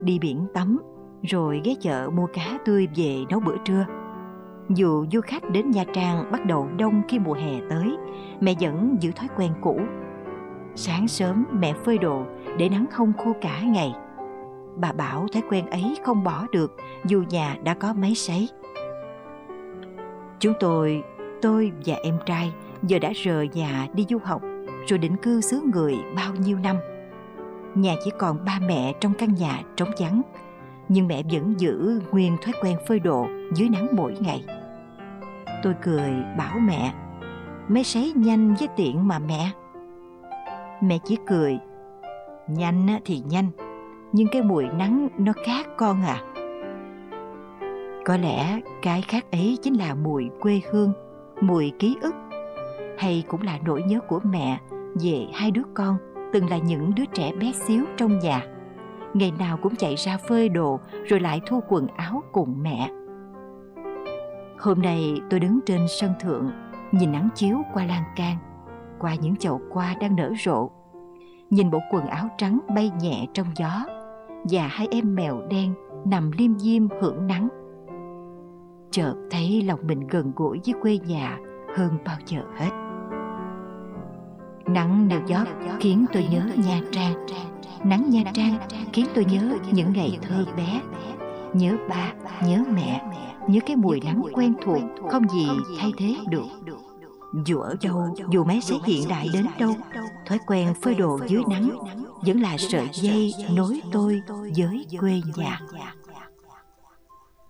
đi biển tắm, rồi ghé chợ mua cá tươi về nấu bữa trưa. Dù du khách đến Nha Trang bắt đầu đông khi mùa hè tới, mẹ vẫn giữ thói quen cũ. Sáng sớm mẹ phơi đồ để nắng không khô cả ngày. Bà bảo thói quen ấy không bỏ được dù nhà đã có máy sấy. Chúng tôi và em trai giờ đã rời nhà đi du học rồi định cư xứ người bao nhiêu năm. Nhà chỉ còn ba mẹ trong căn nhà trống vắng, nhưng mẹ vẫn giữ nguyên thói quen phơi đồ dưới nắng mỗi ngày. Tôi cười bảo mẹ, máy sấy nhanh với tiện mà mẹ. Mẹ chỉ cười, nhanh thì nhanh, nhưng cái mùi nắng nó khác con à. Có lẽ cái khác ấy chính là mùi quê hương, mùi ký ức, hay cũng là nỗi nhớ của mẹ về hai đứa con từng là những đứa trẻ bé xíu trong nhà, ngày nào cũng chạy ra phơi đồ rồi lại thu quần áo cùng mẹ. Hôm nay tôi đứng trên sân thượng, nhìn nắng chiếu qua lan can, qua những chậu hoa đang nở rộ, nhìn bộ quần áo trắng bay nhẹ trong gió và hai em mèo đen nằm liêm diêm hưởng nắng. Chợt thấy lòng mình gần gũi với quê nhà hơn bao giờ hết. Nắng nèo gió khiến tôi nhớ Nha Trang. Nắng Nha Trang khiến tôi nhớ những ngày thơ bé, nhớ ba, nhớ mẹ, nhớ cái mùi nắng quen thuộc không gì thay thế được. Dù ở đâu, dù máy sấy hiện đại đến đâu, thói quen phơi đồ dưới nắng vẫn là sợi dây nối tôi với quê nhà.